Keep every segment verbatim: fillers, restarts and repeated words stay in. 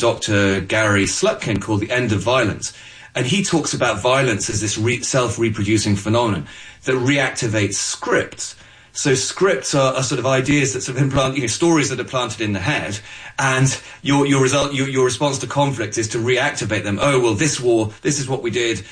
Doctor Gary Slutkin called The End of Violence. And he talks about violence as this re- self-reproducing phenomenon that reactivates scripts. So scripts are, are sort of ideas that sort of implant, you know, stories that are planted in the head, and your your result, your, your response to conflict is to reactivate them. Oh, well, this war, this is what we did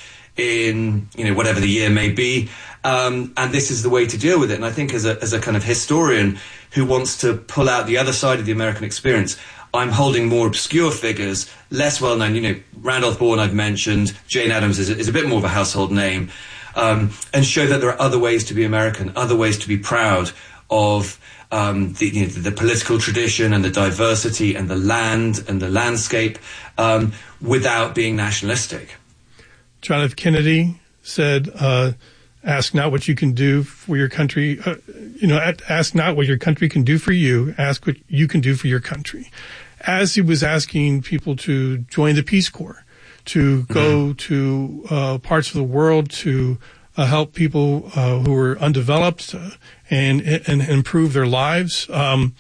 in, you know, whatever the year may be, um, and this is the way to deal with it. And I think as a as a kind of historian who wants to pull out the other side of the American experience, I'm holding more obscure figures, less well-known. You know, Randolph Bourne I've mentioned, Jane Addams is, is a bit more of a household name, um, and show that there are other ways to be American, other ways to be proud of um, the, you know, the political tradition and the diversity and the land and the landscape, um, without being nationalistic. John F. Kennedy said, uh, ask not what you can do for your country, uh, you know, ask not what your country can do for you, ask what you can do for your country. As he was asking people to join the Peace Corps, to go mm-hmm. to uh, parts of the world to uh, help people uh, who are undeveloped uh, and, and improve their lives. Um,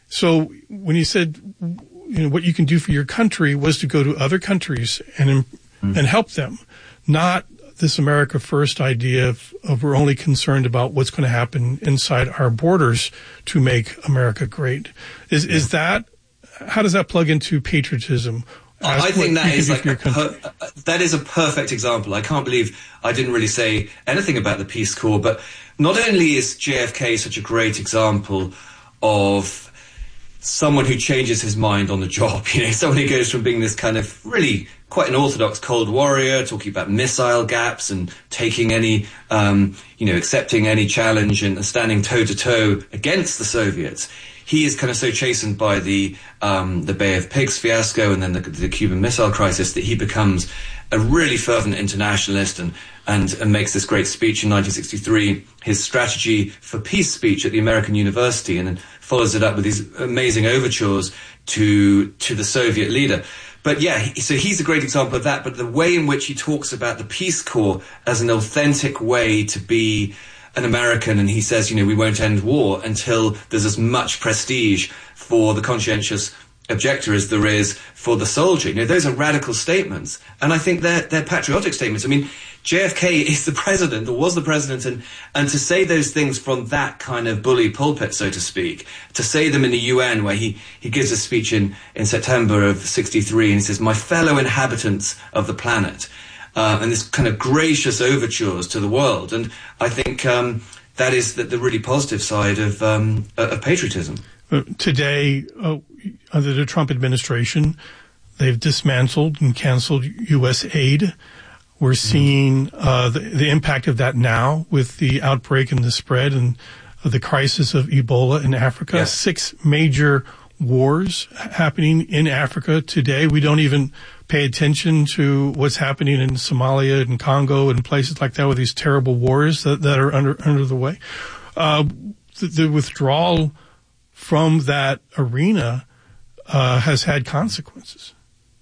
so when he said, you know, what you can do for your country was to go to other countries and mm-hmm. and help them, not this America First idea of, of we're only concerned about what's going to happen inside our borders to make America great. Is yeah. is that, how does that plug into patriotism? Ask I think that is like a per, that is a perfect example. I can't believe I didn't really say anything about the Peace Corps, but not only is J F K such a great example of someone who changes his mind on the job, you know, someone who goes from being this kind of really quite an orthodox Cold Warrior, talking about missile gaps and taking any, um, you know, accepting any challenge and standing toe to toe against the Soviets. He is kind of so chastened by the um, the Bay of Pigs fiasco and then the, the Cuban Missile Crisis that he becomes a really fervent internationalist and, and and makes this great speech in nineteen sixty-three, his Strategy for Peace speech at the American University, and then follows it up with these amazing overtures to to the Soviet leader. But yeah, he, so he's a great example of that. But the way in which he talks about the Peace Corps as an authentic way to be an American, and he says, you know, we won't end war until there's as much prestige for the conscientious objector as there is for the soldier. You know, those are radical statements, and I think they're they're patriotic statements. I mean, J F K is the president, or was the president, and and to say those things from that kind of bully pulpit, so to speak, to say them in the U N, where he he gives a speech in in September of sixty-three, and he says, "My fellow inhabitants of the planet." Uh, and this kind of gracious overtures to the world. And I think um, that is the, the really positive side of, um, of patriotism. Today, uh, under the Trump administration, they've dismantled and canceled U S aid. We're seeing uh, the, the impact of that now with the outbreak and the spread and uh, the crisis of Ebola in Africa. Yeah. Six major wars happening in Africa today. We don't even pay attention to what's happening in Somalia and Congo and places like that with these terrible wars that, that are under under the way. Uh, the, the withdrawal from that arena uh, has had consequences.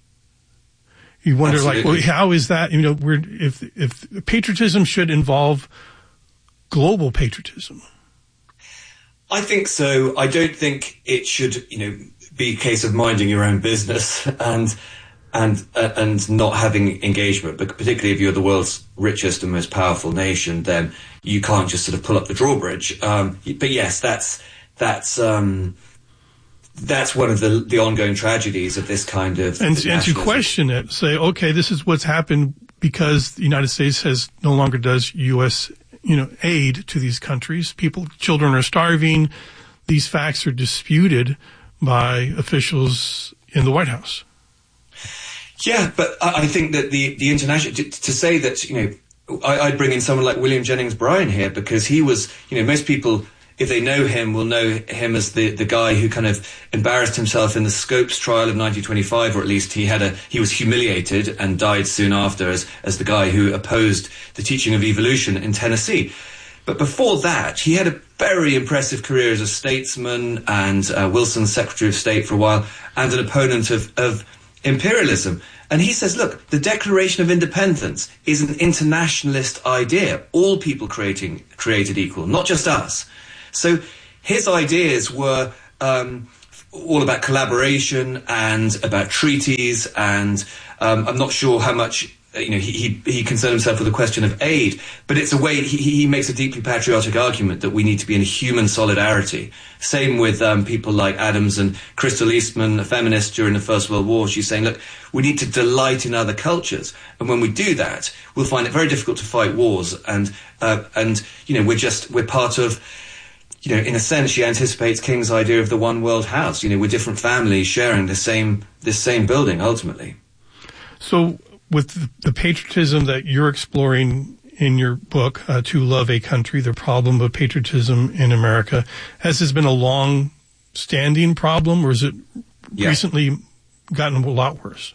You wonder, Absolutely. like, well, how is that? You know, we're if if patriotism should involve global patriotism. I think so. I don't think it should, you know, be a case of minding your own business and and uh, and not having engagement. But particularly if you're the world's richest and most powerful nation, then you can't just sort of pull up the drawbridge. Um, but yes, that's that's um, that's one of the the ongoing tragedies of this kind of. And, and to question it, say, okay, this is what's happened because the United States has no longer does U S you know, aid to these countries. People, children are starving. These facts are disputed by officials in the White House. Yeah, but I think that the, the international, to, to say that, you know, I, I'd bring in someone like William Jennings Bryan here because he was, you know, most people, if they know him, will know him as the, the guy who kind of embarrassed himself in the Scopes trial of nineteen twenty-five, or at least he had a, he was humiliated and died soon after as, as the guy who opposed the teaching of evolution in Tennessee. But before that, he had a very impressive career as a statesman and uh, Wilson's Secretary of State for a while and an opponent of, of imperialism. And he says, look, the Declaration of Independence is an internationalist idea. All people creating, created equal, not just us. So his ideas were um, all about collaboration and about treaties, and um, I'm not sure how much. You know, he, he, he concerned himself with the question of aid, but it's a way, he, he makes a deeply patriotic argument that we need to be in human solidarity. Same with um, people like Adams and Crystal Eastman, a feminist during the First World War. She's saying, look, we need to delight in other cultures. And when we do that, we'll find it very difficult to fight wars. And, uh, and you know, we're just, we're part of, you know, in a sense, she anticipates King's idea of the one world house. You know, we're different families sharing the same, this same building, ultimately. So, with the patriotism that you're exploring in your book, uh, To Love a Country, The Problem of Patriotism in America, has this been a long-standing problem, or has it yeah. recently gotten a lot worse?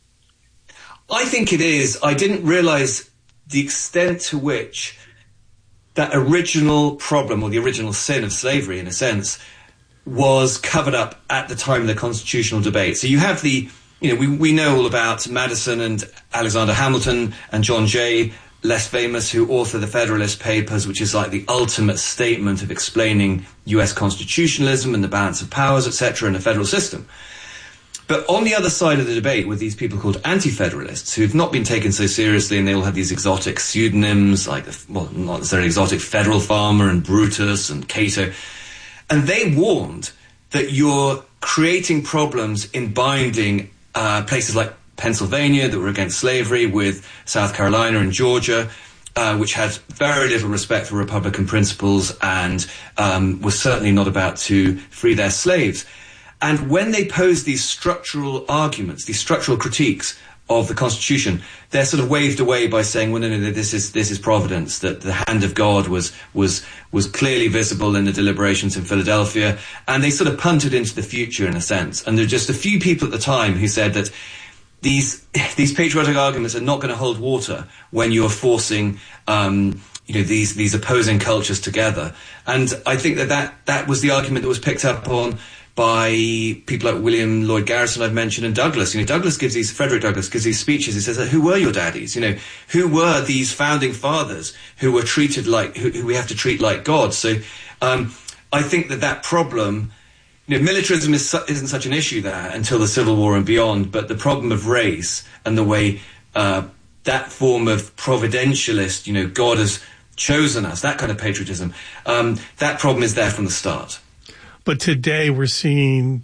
I think it is. I didn't realize the extent to which that original problem, or the original sin of slavery, in a sense, was covered up at the time of the constitutional debate. So you have the You know, we, we know all about Madison and Alexander Hamilton and John Jay, less famous, who authored the Federalist Papers, which is like the ultimate statement of explaining U S constitutionalism and the balance of powers, et cetera, in the federal system. But on the other side of the debate were these people called anti-federalists, who've not been taken so seriously, and they all had these exotic pseudonyms, like, the, well, not necessarily exotic, Federal Farmer and Brutus and Cato. And they warned that you're creating problems in binding Uh, places like Pennsylvania that were against slavery, with South Carolina and Georgia, uh, which had very little respect for Republican principles and um, was certainly not about to free their slaves. And when they posed these structural arguments, these structural critiques of the Constitution, they're sort of waved away by saying, well, no, no, no, this is this is providence, that the hand of God was was was clearly visible in the deliberations in Philadelphia, and they sort of punted into the future in a sense. And there are just a few people at the time who said that these these patriotic arguments are not going to hold water when you are forcing um, you know these these opposing cultures together. And I think that, that that was the argument that was picked up on by people like William Lloyd Garrison, I've mentioned, and Douglas. You know, Douglas gives these, Frederick Douglass gives these speeches. He says, who were your daddies? You know, who were these founding fathers who were treated like, who, who we have to treat like God? So, um, I think that that problem, you know, militarism is su- isn't such an issue there until the Civil War and beyond, but the problem of race and the way, uh, that form of providentialist, you know, God has chosen us, that kind of patriotism, um, that problem is there from the start. But today we're seeing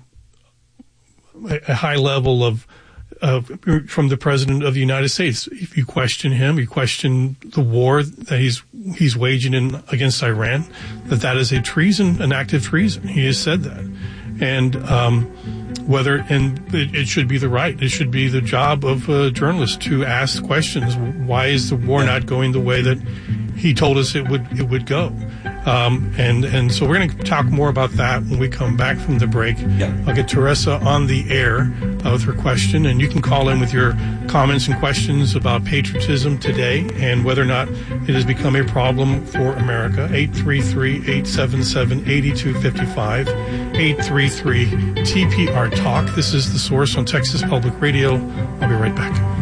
a high level of, of from the President of the United States. If you question him, you question the war that he's he's waging in against Iran, that that is a treason, an act of treason. He has said that, and um, whether and it, it should be the right, it should be the job of a journalist to ask questions. Why is the war not going the way that he told us it would it would go? Um, and, and so we're going to talk more about that when we come back from the break. Yeah. I'll get Teresa on the air uh, with her question, and you can call in with your comments and questions about patriotism today and whether or not it has become a problem for America. eight three three, eight seven seven, eight two five five, eight three three T P R Talk. This is The Source on Texas Public Radio. I'll be right back.